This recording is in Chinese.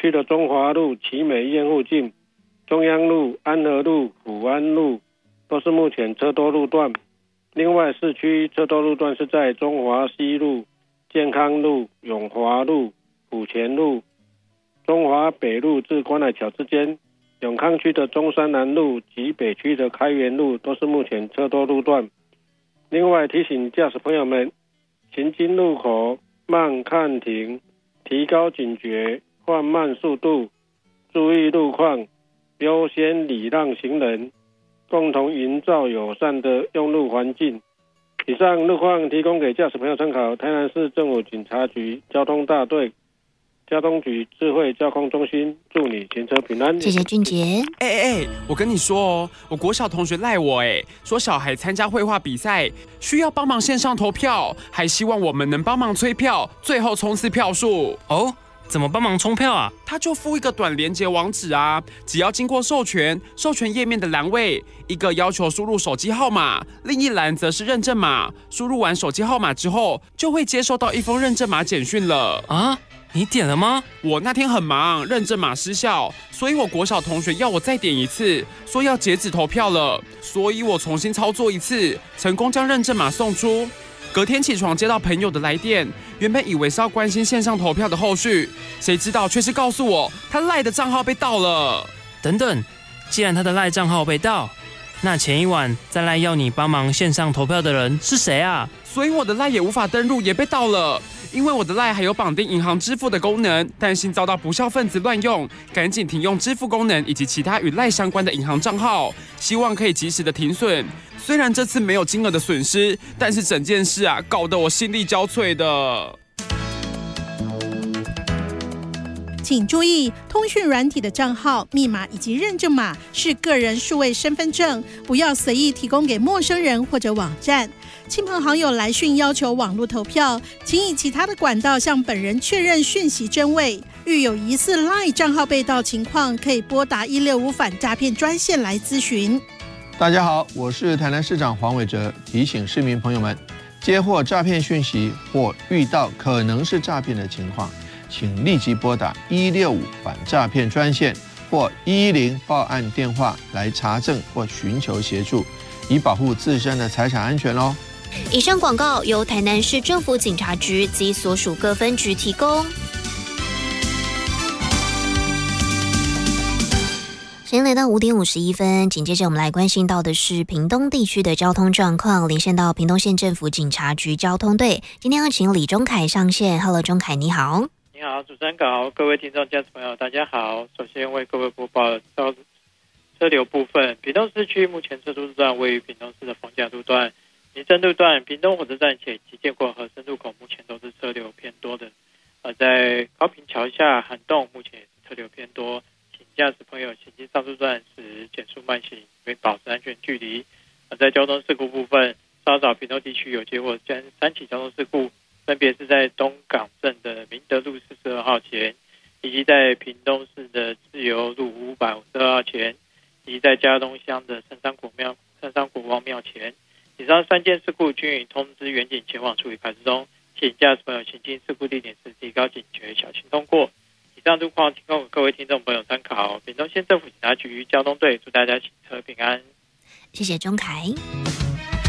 区的中华路、奇美医院附近、中央路、安和路、福安路都是目前车多路段。另外市区车多路段是在中华西路、健康路、永华路、府前路、中华北路至关海桥之间。永康区的中山南路及北区的开元路都是目前车多路段。另外提醒驾驶朋友们，行经路口慢看停，提高警觉，放慢速度，注意路况，优先礼让行人，共同营造友善的用路环境。以上路况提供给驾驶朋友参考。台南市政府警察局交通大队交通局智慧交通中心，祝你行车平安。 谢谢俊杰。 我跟你说哦，我国小同学赖我说小孩参加绘画比赛需要帮忙线上投票，还希望我们能帮忙催票，最后冲刺票数。 哦，怎么帮忙冲票啊？ 他就附一个短连结网址啊，只要经过授权页面的栏位，一个要求输入手机号码，另一栏则是认证码。输入完手机号码之后，就会接收到一封认证码简讯了啊。你点了吗？ 我那天很忙，认证码失效，所以我国小同学要我再点一次，说要截止投票了，所以我重新操作一次，成功将认证码送出。隔天起床接到朋友的来电，原本以为是要关心线上投票的后续，谁知道却是告诉我他赖的账号被盗了。 等等，既然他的赖账号被盗，那前一晚在赖要你帮忙线上投票的人是谁啊？ 所以我的赖也无法登入，也被盗了。因为我的赖还有绑定银行支付的功能，担心遭到不肖分子乱用，赶紧停用支付功能以及其他与赖相关的银行账号，希望可以及时的停损。虽然这次没有金额的损失，但是整件事搞得我心力交瘁的。 请注意，通讯软体的账号、密码以及认证码是个人数位身份证，不要随意提供给陌生人或者网站。亲朋好友来讯要求网络投票，请以其他的管道向本人确认讯息真伪。遇有疑似 LINE 账号被盗情况，可以拨打165反诈骗专线来咨询。 大家好，我是台南市长黄伟哲，提醒市民朋友们，接获诈骗讯息或遇到可能是诈骗的情况，请立即拨打165反诈骗专线或110报案电话来查证或寻求协助，以保护自身的财产安全哦。 以上广告由台南市政府警察局及所属各分局提供。时间来到5点51分，紧接着我们来关心到的是屏东地区的交通状况，连线到屏东县政府警察局交通队。今天要请李忠凯上线。Hello， 忠凯你好。 你好，主持人好，各位听众、驾驶朋友，大家好。首先为各位播报车流部分，屏东市区目前车路段位于屏东市的逢甲路段、民生路段、屏东火车站且旗舰过河深路口，目前都是车流偏多的。在高屏桥下涵洞，目前也是车流偏多，请驾驶朋友行经上述段时减速慢行，并保持安全距离。在交通事故部分，稍早屏东地区有接获3起交通事故，分别是在东港镇的明德路42号前，以及在屏东市的自由路552号前，以及在嘉东乡的圣山国王庙前。以上3件事故均已通知员警前往处理排除中，请驾驶朋友行经事故地点时提高警觉，小心通过。以上路况提供给各位听众朋友参考。屏东县政府警察局交通队祝大家行车平安。 谢谢钟凯。